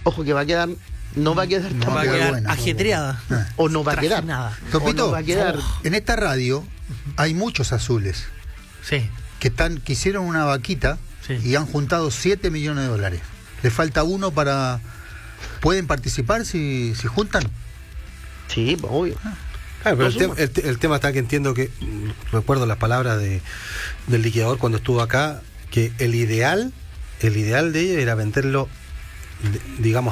Ojo que va a quedar, no va a quedar No va a quedar buena, ajetreada. o no va a quedar. Trajinada. Topito, no va a quedar. en esta radio hay muchos azules Sí. que hicieron una vaquita Sí. y han juntado 7 millones de dólares. Le falta uno para... ¿Pueden participar si juntan? Sí, pues, obvio. Claro, pero No el tema está que entiendo que, recuerdo las palabras del liquidador cuando estuvo acá, que el ideal de ellos era venderlo, digamos,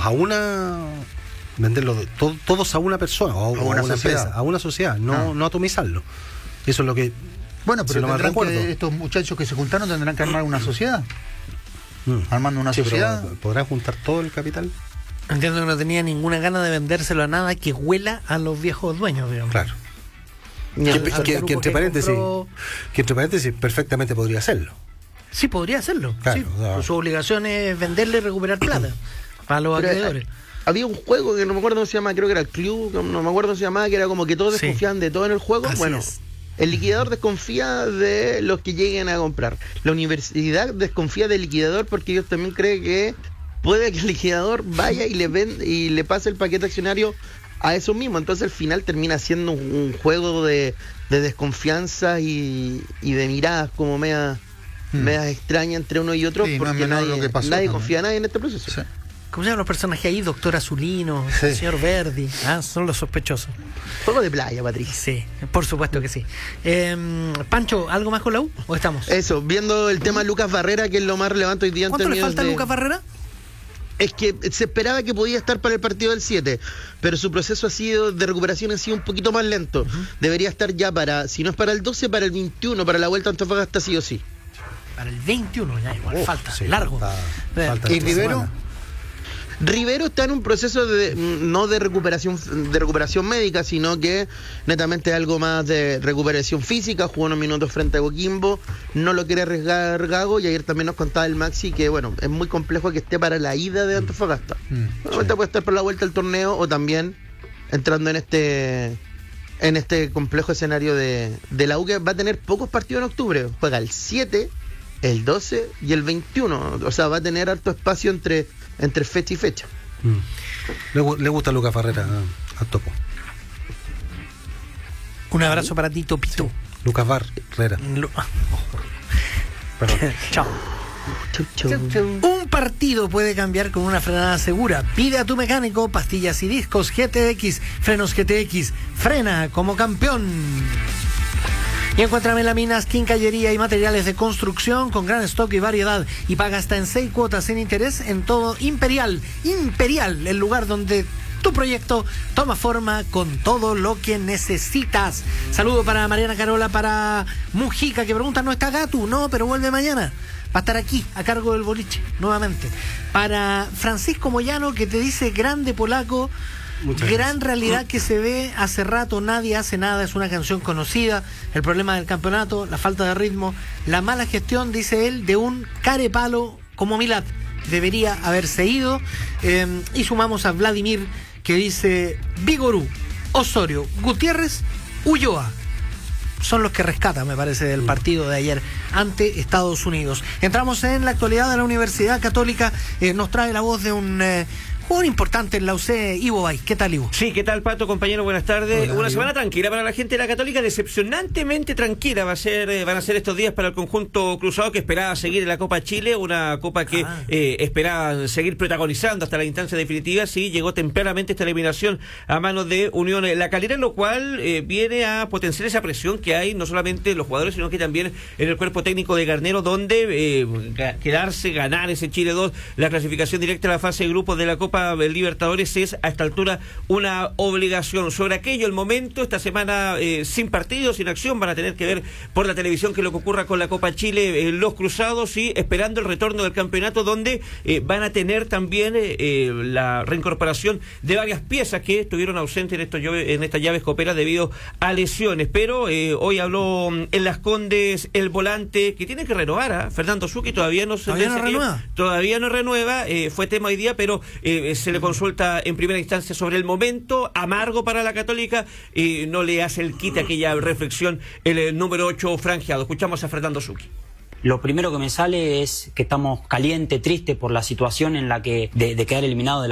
venderlo todos a una persona o a una sociedad. empresa, a una sociedad, no atomizarlo. Eso es lo que... Bueno, pero si no mal tendrán recuerdo. estos muchachos que se juntaron tendrán que armar una sociedad. Armando una Sí, pero sociedad. ¿podrán juntar todo el capital? Entiendo que no tenía ninguna gana de vendérselo a nada que huela a los viejos dueños, digamos. Claro. Ni Al al- grupo Que entre compró- paréntesis perfectamente podría hacerlo. Sí, podría hacerlo. Claro, sí. no. Su obligación es venderle y recuperar plata para los Pero, acreedores. había un juego que no me acuerdo cómo se llama, creo que era el Club, no me acuerdo cómo se llamaba, que era como que todos Sí. desconfiaban de todo en el juego. Así Bueno, es. el liquidador desconfía de los que lleguen a comprar. La universidad desconfía del liquidador porque ellos también creen que puede que el liquidador vaya y le pase el paquete accionario a eso mismo. Entonces al final termina siendo un juego de desconfianza y de miradas como medias extrañas entre uno y otro, Sí, no es porque menor lo que pasó nadie también. confía a nadie en este proceso. Sí. ¿Cómo se llaman los personajes ahí? Doctor Azulino, Sí. señor Verdi. Son los sospechosos. Juego de playa, Patricia. Sí, por supuesto que sí. Pancho, ¿algo más con la U? ¿O estamos? Eso, viendo el tema de Lucas Barrera, que es lo más relevante hoy día en ¿Cuánto le términos falta a de... Lucas Barrera? Es que se esperaba que podía estar para el partido del 7, pero su proceso de recuperación ha sido un poquito más lento. Debería estar ya si no es para el 12, para el 21, para la vuelta a Antofagasta sí o sí. Para el 21, ya igual falta. Sí, largo. falta ¿Y esta Rivero? semana. Rivero está en un proceso no de recuperación médica, sino que netamente algo más de recuperación física. Jugó unos minutos frente a Coquimbo, no lo quiere arriesgar Gago, y ayer también nos contaba el Maxi que bueno, es muy complejo que esté para la ida de Antofagasta. Normalmente puede estar para la vuelta al torneo o también entrando en este complejo escenario de la U, que va a tener pocos partidos en octubre. Juega el 7, el 12 y el 21. O sea, va a tener harto espacio entre fecha y fecha. Le gusta Lucas Barrera a Topo. Un abrazo para ti, Topito. Lucas Barrera. Perdón. Chao. Un partido puede cambiar con una frenada segura. Pide a tu mecánico pastillas y discos GTX, frenos GTX. Frena como campeón. Y encuentra melaminas, quincallería y materiales de construcción con gran stock y variedad. Y paga hasta en 6 cuotas sin interés en todo Imperial. Imperial, el lugar donde tu proyecto toma forma con todo lo que necesitas. Saludo para Mariana Carola, para Mujica, que pregunta, ¿no está Gatu? No, pero vuelve mañana. Va a estar aquí, a cargo del boliche, nuevamente. Para Francisco Moyano, que te dice grande polaco. Muchas Gran gracias. realidad que se ve hace rato, nadie hace nada, es una canción conocida. El problema del campeonato, la falta de ritmo, la mala gestión, dice él, de un carepalo como Milat. Debería haberse ido. Y sumamos a Vladimir, que dice Vigorú, Osorio, Gutiérrez, Ulloa. Son los que rescatan, me parece, del partido de ayer ante Estados Unidos. Entramos en la actualidad de la Universidad Católica. Nos trae la voz de un jugador importante en la UC, Ivo Bay. ¿Qué tal, Ivo? Sí, ¿qué tal, Pato, compañero? Buenas tardes. Hola, Una Ivo. semana tranquila para la gente de la Católica, decepcionantemente tranquila van a ser estos días para el conjunto cruzado, que esperaba seguir en la Copa Chile, una copa que esperaba seguir protagonizando hasta la instancia definitiva. Sí, llegó tempranamente esta eliminación a manos de Unión La Calera, lo cual viene a potenciar esa presión que hay, no solamente en los jugadores, sino que también en el cuerpo técnico de Garnero, donde ganar ese Chile 2, la clasificación directa a la fase de grupos de la Copa Libertadores, es a esta altura una obligación. Sobre aquello, el momento, esta semana sin partido, sin acción, van a tener que ver por la televisión qué es lo que ocurra con la Copa Chile, los cruzados, y esperando el retorno del campeonato, donde van a tener también la reincorporación de varias piezas que estuvieron ausentes en estas llaves coperas debido a lesiones. Pero hoy habló en Las Condes el volante que tiene que renovar, Fernando Zucchi, todavía no renueva, fue tema hoy día, pero se le consulta en primera instancia sobre el momento amargo para la Católica, y no le hace el quite aquella reflexión el número 8 franjeado. Escuchamos a Fernando Zucchi. Lo primero que me sale es que estamos caliente, triste por la situación en la que de quedar eliminado de la